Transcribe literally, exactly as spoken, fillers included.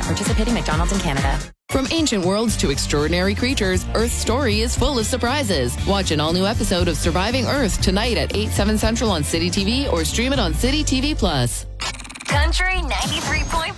participating McDonald's in Canada. From ancient worlds to extraordinary creatures, Earth's story is full of surprises. Watch an all-new episode of Surviving Earth tonight at eight, seven Central on City T V or stream it on City T V Plus. Country ninety-three point five.